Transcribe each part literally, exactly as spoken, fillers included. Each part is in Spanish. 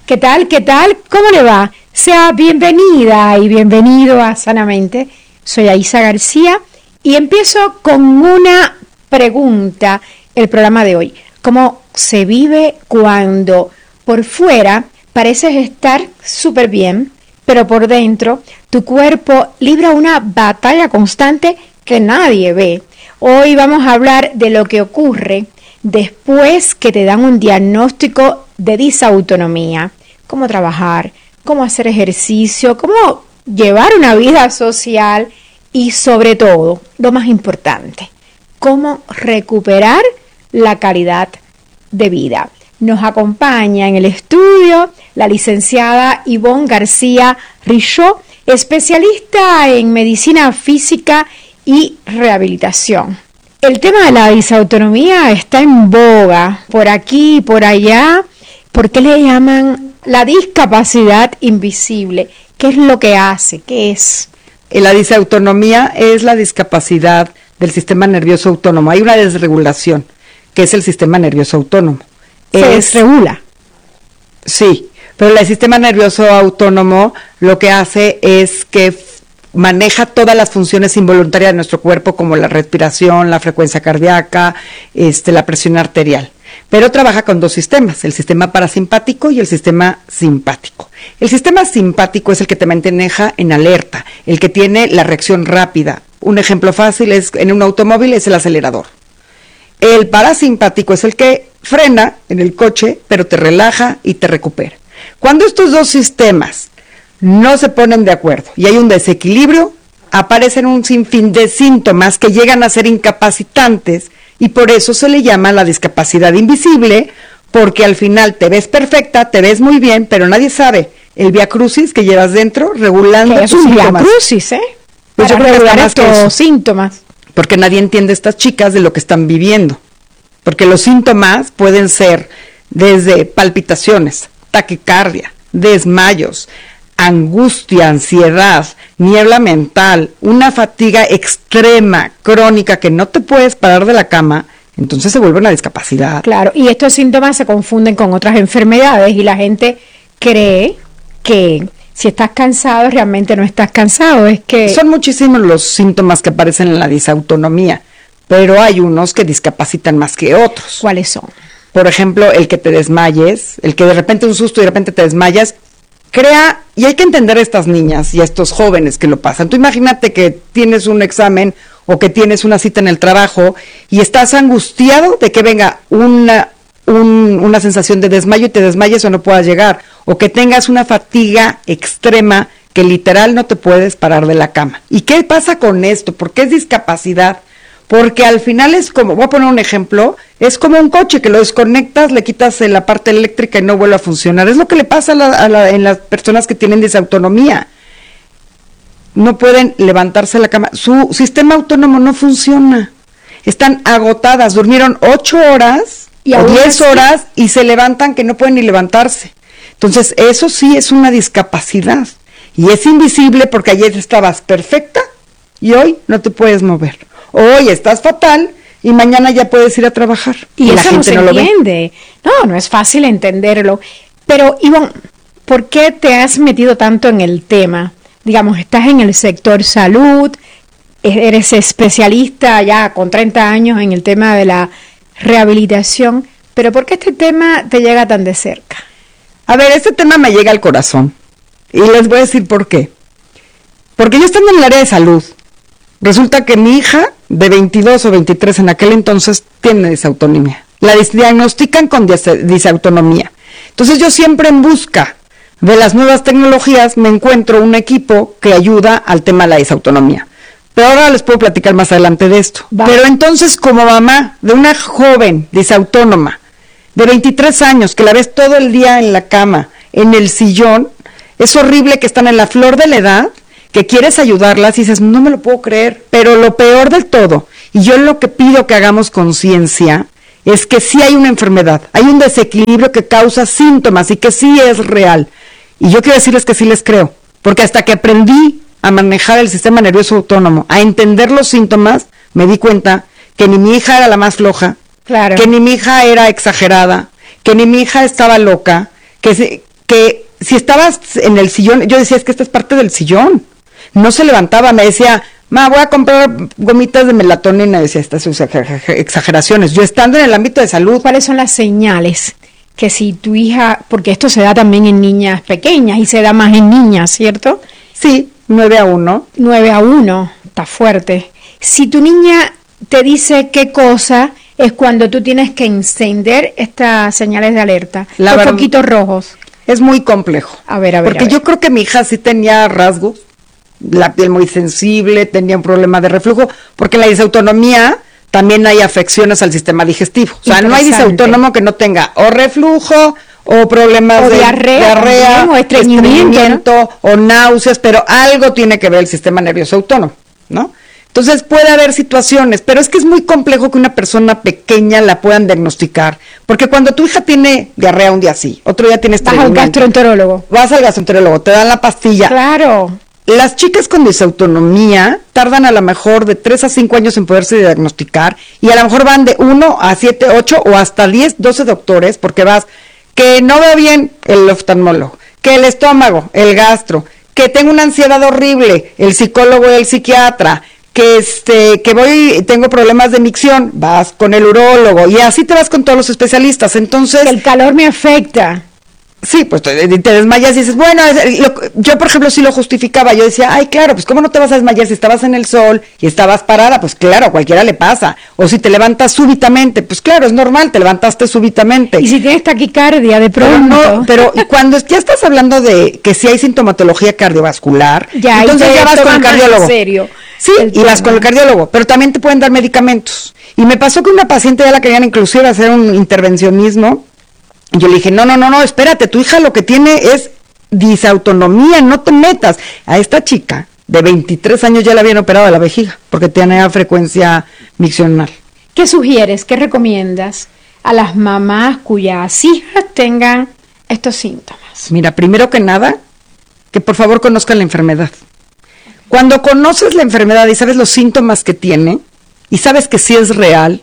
¿Qué tal? ¿Qué tal? ¿Cómo le va? Sea bienvenida y bienvenido a Sanamente. Soy Aisa García y empiezo con una pregunta el programa de hoy. ¿Cómo se vive cuando por fuera pareces estar súper bien, pero por dentro tu cuerpo libra una batalla constante que nadie ve? Hoy vamos a hablar de lo que ocurre después que te dan un diagnóstico de disautonomía. Cómo trabajar, cómo hacer ejercicio, cómo llevar una vida social y sobre todo, lo más importante, cómo recuperar la calidad de vida. Nos acompaña en el estudio la licenciada Ivonne García Richaud, especialista en medicina física y rehabilitación. El tema de la disautonomía está en boga por aquí y por allá. ¿Por qué le llaman la discapacidad invisible? ¿Qué es lo que hace? ¿Qué es? La disautonomía es la discapacidad del sistema nervioso autónomo. Hay una desregulación, que es el sistema nervioso autónomo. ¿Se es, desregula? Sí, pero el sistema nervioso autónomo lo que hace es que maneja todas las funciones involuntarias de nuestro cuerpo, como la respiración, la frecuencia cardíaca, este, la presión arterial. Pero trabaja con dos sistemas, el sistema parasimpático y el sistema simpático. El sistema simpático es el que te maneja en alerta, el que tiene la reacción rápida. Un ejemplo fácil es en un automóvil es el acelerador. El parasimpático es el que frena en el coche, pero te relaja y te recupera. Cuando estos dos sistemas no se ponen de acuerdo y hay un desequilibrio, aparecen un sinfín de síntomas que llegan a ser incapacitantes y por eso se le llama la discapacidad invisible, porque al final te ves perfecta, te ves muy bien, pero nadie sabe el viacrucis que llevas dentro regulando tus síntomas. Es un viacrucis, ¿eh? Pues Para regular estos síntomas. Porque nadie entiende a estas chicas de lo que están viviendo. Porque los síntomas pueden ser desde palpitaciones, taquicardia, desmayos, angustia, ansiedad, niebla mental, una fatiga extrema, crónica, que no te puedes parar de la cama, entonces se vuelve una discapacidad. Claro, y estos síntomas se confunden con otras enfermedades y la gente cree que si estás cansado, realmente no estás cansado, es que... Son muchísimos los síntomas que aparecen en la disautonomía, pero hay unos que discapacitan más que otros. ¿Cuáles son? Por ejemplo, el que te desmayes, el que de repente un susto y de repente te desmayas, crea, y hay que entender a estas niñas y a estos jóvenes que lo pasan. Tú imagínate que tienes un examen o que tienes una cita en el trabajo y estás angustiado de que venga una, un, una sensación de desmayo y te desmayes o no puedas llegar, o que tengas una fatiga extrema que literal no te puedes parar de la cama. ¿Y qué pasa con esto? ¿Por qué es discapacidad? Porque al final es como, voy a poner un ejemplo, es como un coche que lo desconectas, le quitas la parte eléctrica y no vuelve a funcionar. Es lo que le pasa a la, a la, en las personas que tienen disautonomía. No pueden levantarse de la cama. Su sistema autónomo no funciona. Están agotadas, durmieron ocho horas ¿Y o diez horas y se levantan que no pueden ni levantarse. Entonces, eso sí es una discapacidad. Y es invisible porque ayer estabas perfecta y hoy no te puedes mover. Hoy estás fatal y mañana ya puedes ir a trabajar. Y, y eso la gente no se no entiende. Lo ve. No, no es fácil entenderlo. Pero, Ivonne, ¿por qué te has metido tanto en el tema? Digamos, estás en el sector salud, eres especialista ya con treinta años en el tema de la rehabilitación, pero ¿por qué este tema te llega tan de cerca? A ver, este tema me llega al corazón y les voy a decir por qué. Porque yo estando en el área de salud, resulta que mi hija de veintidós o veintitrés en aquel entonces tiene disautonomía. La diagnostican con disautonomía. Entonces yo siempre en busca de las nuevas tecnologías me encuentro un equipo que ayuda al tema de la disautonomía. Pero ahora les puedo platicar más adelante de esto. Va. Pero entonces como mamá de una joven disautónoma de veintitrés años que la ves todo el día en la cama, en el sillón, es horrible que están en la flor de la edad, que quieres ayudarlas y dices, no me lo puedo creer, pero lo peor del todo, y yo lo que pido que hagamos conciencia, es que sí hay una enfermedad, hay un desequilibrio que causa síntomas y que sí es real. Y yo quiero decirles que sí les creo, porque hasta que aprendí a manejar el sistema nervioso autónomo, a entender los síntomas, me di cuenta que ni mi hija era la más floja, claro, que ni mi hija era exagerada, que ni mi hija estaba loca, que, se, que que si estabas en el sillón, yo decía, es que esta es parte del sillón. No se levantaba, me decía, ma, voy a comprar gomitas de melatonina. Decía, estas son exageraciones. Yo estando en el ámbito de salud. ¿Cuáles son las señales que si tu hija, porque esto se da también en niñas pequeñas y se da más en niñas, ¿cierto? Sí, nueve a uno. nueve a uno, está fuerte. Si tu niña te dice qué cosa, es cuando tú tienes que encender estas señales de alerta, La los verdad, poquitos rojos. Es muy complejo. A ver, a ver. Porque a ver. yo creo que mi hija sí tenía rasgos, la piel muy sensible, tenía un problema de reflujo, porque en la disautonomía también hay afecciones al sistema digestivo. O sea, no hay disautónomo que no tenga o reflujo o problemas o de diarrea, diarrea también, o estreñimiento, estreñimiento, ¿no? O náuseas, pero algo tiene que ver el sistema nervioso autónomo, ¿no? Entonces puede haber situaciones, pero es que es muy complejo que una persona pequeña la puedan diagnosticar, porque cuando tu hija tiene diarrea un día sí, otro día tiene estreñimiento. Vas al gastroenterólogo. Vas al gastroenterólogo, te dan la pastilla. Claro. Las chicas con disautonomía tardan a lo mejor de tres a cinco años en poderse diagnosticar y a lo mejor van de uno a siete, ocho o hasta diez, doce doctores, porque vas que no veo bien el oftalmólogo, que el estómago, el gastro, que tengo una ansiedad horrible, el psicólogo y el psiquiatra, que este que voy tengo problemas de micción, vas con el urólogo y así te vas con todos los especialistas. Entonces, el calor me afecta. Sí, pues te, te desmayas y dices, bueno, es, lo, yo por ejemplo sí lo justificaba, yo decía, ay claro, pues cómo no te vas a desmayar si estabas en el sol y estabas parada, pues claro, a cualquiera le pasa, o si te levantas súbitamente, pues claro, es normal, te levantaste súbitamente. Y si tienes taquicardia de pronto. Pero, no, pero cuando ya estás hablando de que si hay sintomatología cardiovascular, ya, entonces ya vas con el cardiólogo. En serio. Sí, y vas con el cardiólogo, pero también te pueden dar medicamentos. Y me pasó que una paciente ya la querían inclusive hacer un intervencionismo. Yo le dije, no, no, no, no, espérate, tu hija lo que tiene es disautonomía, no te metas. A esta chica de veintitrés años ya le habían operado de la vejiga, porque tenía frecuencia miccional. ¿Qué sugieres, qué recomiendas a las mamás cuyas hijas tengan estos síntomas? Mira, primero que nada, que por favor conozcan la enfermedad. Cuando conoces la enfermedad y sabes los síntomas que tiene, y sabes que sí es real,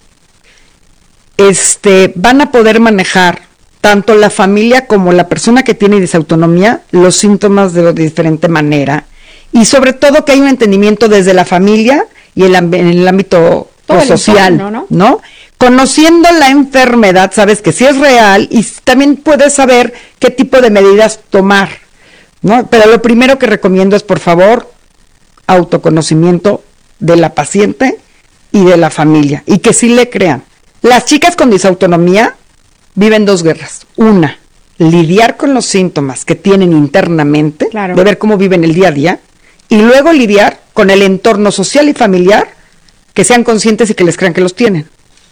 este, van a poder manejar tanto la familia como la persona que tiene disautonomía los síntomas de, de diferente manera, y sobre todo que hay un entendimiento desde la familia y el, en el ámbito pues, social, entorno, ¿no? ¿no? Conociendo la enfermedad sabes que sí es real y también puedes saber qué tipo de medidas tomar, ¿no? Pero lo primero que recomiendo es, por favor, autoconocimiento de la paciente y de la familia, y que sí le crean. Las chicas con disautonomía viven dos guerras. Una, lidiar con los síntomas que tienen internamente, claro, de ver cómo viven el día a día, y luego lidiar con el entorno social y familiar, que sean conscientes y que les crean que los tienen.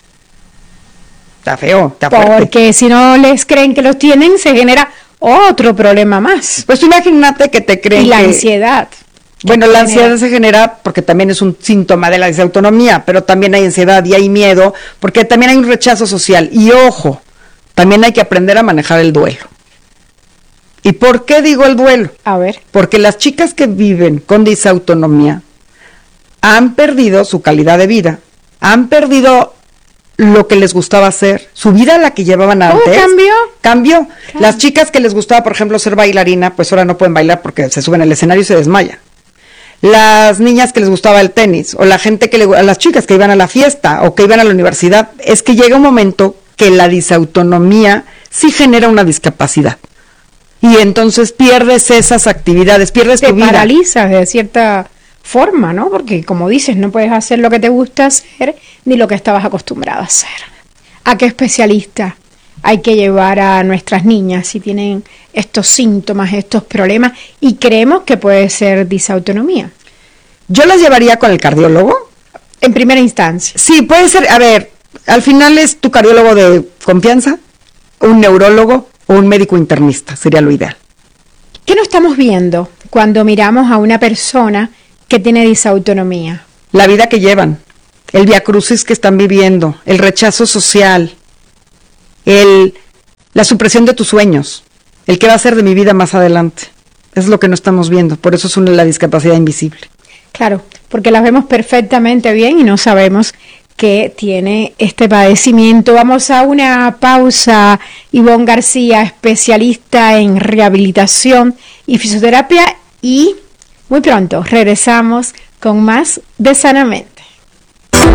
Está feo, está fuerte. Porque si no les creen que los tienen, se genera otro problema más. Pues imagínate que te creen y la que... ansiedad. Bueno, la ansiedad se genera porque también es un síntoma de la disautonomía, pero también hay ansiedad y hay miedo, porque también hay un rechazo social. Y ojo, también hay que aprender a manejar el duelo. ¿Y por qué digo el duelo? A ver. Porque las chicas que viven con disautonomía han perdido su calidad de vida, han perdido lo que les gustaba hacer, su vida la que llevaban antes. ¿Cómo cambió? Cambió. Claro. Las chicas que les gustaba, por ejemplo, ser bailarina, pues ahora no pueden bailar porque se suben al escenario y se desmayan. Las niñas que les gustaba el tenis, o la gente que le, a las chicas que iban a la fiesta o que iban a la universidad, es que llega un momento que la disautonomía sí genera una discapacidad. Y entonces pierdes esas actividades, pierdes te tu vida. Te paralizas de cierta forma, ¿no? Porque como dices, no puedes hacer lo que te gusta hacer ni lo que estabas acostumbrada a hacer. ¿A qué especialista hay que llevar a nuestras niñas si tienen estos síntomas, estos problemas y creemos que puede ser disautonomía? Yo las llevaría con el cardiólogo. En primera instancia. Sí, puede ser, a ver, al final es tu cardiólogo de confianza, un neurólogo o un médico internista, sería lo ideal. ¿Qué no estamos viendo cuando miramos a una persona que tiene disautonomía? La vida que llevan, el viacrucis que están viviendo, el rechazo social, el, la supresión de tus sueños, el qué va a ser de mi vida más adelante. Es lo que no estamos viendo, por eso es una, la discapacidad invisible. Claro, porque las vemos perfectamente bien y no sabemos que tiene este padecimiento. Vamos a una pausa. Ivonne García, especialista en rehabilitación y fisioterapia, y muy pronto regresamos con más de Sanamente.